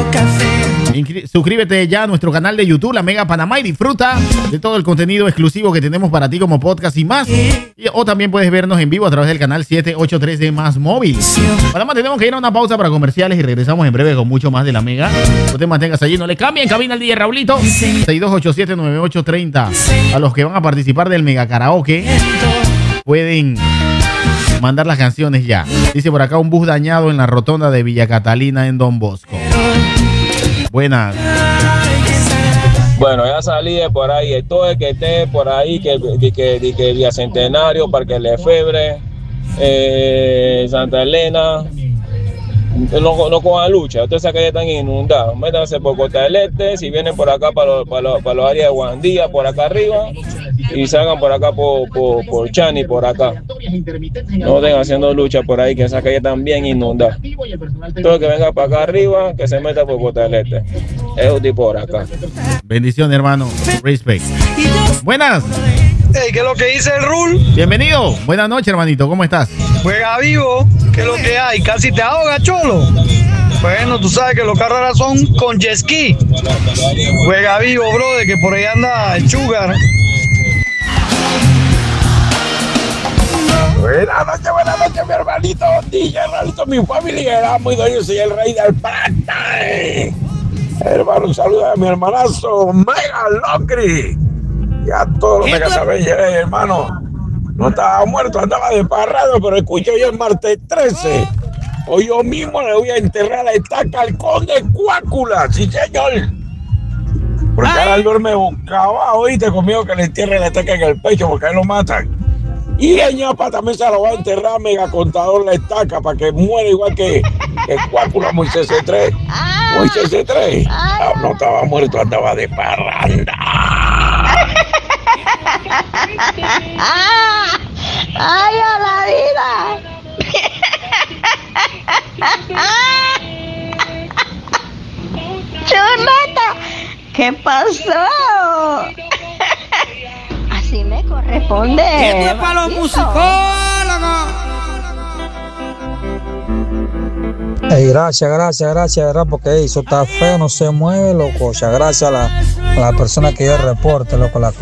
Suscríbete ya a nuestro canal de YouTube, La Mega Panamá, y disfruta de todo el contenido exclusivo que tenemos para ti como podcast y más. O también puedes vernos en vivo a través del canal 783 de Más Móvil. Además, tenemos que ir a una pausa para comerciales y regresamos en breve con mucho más de La Mega. No te mantengas allí, no le cambien. Cabina el DJ Raulito 62879830. A los que van a participar del Mega Karaoke pueden mandar las canciones ya. Dice por acá: un bus dañado en la rotonda de Villa Catalina en Don Bosco. Buenas. Bueno, ya salí de por ahí. Todo el que esté por ahí, que Bicentenario, Parque Lefebvre, Santa Elena, no cojan lucha. Todas esas calles están inundadas. Métanse por Costa del Este, si vienen por acá para los áreas de Guandía, por acá arriba, y salgan por acá por Chani, por acá. No estén haciendo lucha por ahí, que esas calles están bien inundadas. Todo el que venga para acá arriba, que se meta por Costa del Este. Es un tipo por acá. Bendiciones, hermano. Respect. Buenas. Hey, ¿qué es lo que dice el Rule? Bienvenido. Buenas noches, hermanito. ¿Cómo estás? Juega vivo. ¿Qué es lo que hay? Casi te ahoga, cholo. Bueno, tú sabes que los carros ahora son con jet ski. Juega vivo, brother, que por ahí anda el Sugar. Buenas noches, mi hermanito, DJ Raulito, mi familia, era muy yo soy el rey del plata. Hermano, un saludo a mi hermanazo, Mega Locri. Y a todos los Mega Saben, hermano. No estaba muerto, andaba de parrado, pero escuché hoy el martes 13. Hoy yo mismo le voy a enterrar la estaca al conde Cuácula, sí señor. Porque ahora él duerme boca abajo, oíste conmigo que le entierre la estaca en el pecho porque ahí lo matan. Y la ñapa también se lo va a enterrar, Mega Contador, la estaca, para que muera igual que Cuácula, Moisés C3. Moisés C3. No estaba muerto, andaba de parranda. ¡Ay, a la vida! ¡Chuleta! ¿Qué pasó? Así me corresponde. Esto es para los musicólogos. Hey, gracias, ¿verdad? Porque eso está feo, no se mueve, loco. O sea, gracias a la persona que dio el reporte, loco.